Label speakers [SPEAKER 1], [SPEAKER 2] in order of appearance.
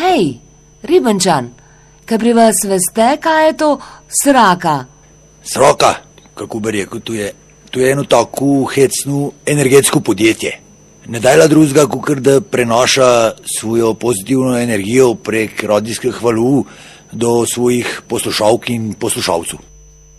[SPEAKER 1] Hej, Ribenčan, kaj pri vas veste, kaj je to sraka?
[SPEAKER 2] Sraka, kako bi rekel, to je eno tako hecno energetsko podjetje. Ne dajla drugega, kakor da prenaša svojo pozitivno energijo prek radijskih valov do svojih poslušalk in poslušalcev.